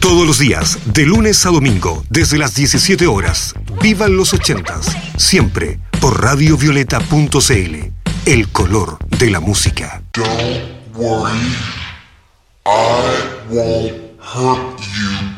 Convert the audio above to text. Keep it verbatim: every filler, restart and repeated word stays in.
Todos los días, de lunes a domingo, desde las diecisiete horas. Vivan los ochentas, siempre por radio violeta punto c l. El color de la música. Don't worry, I won't hurt you.